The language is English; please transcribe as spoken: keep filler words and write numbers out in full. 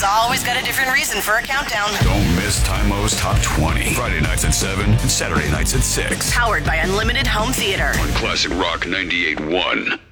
Tymo's always got a different reason for a countdown. Don't miss Tymo's Top twenty. Friday nights at seven and Saturday nights at six. Powered by Unlimited Home Theater. On Classic Rock ninety-eight point one.